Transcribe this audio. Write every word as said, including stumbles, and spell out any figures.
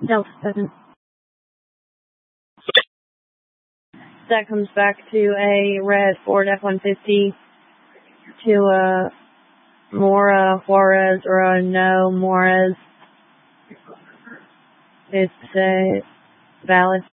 Delta seven. That comes back to a red Ford F one fifty to a Mora Juarez or a no Juarez. It's uh, valid.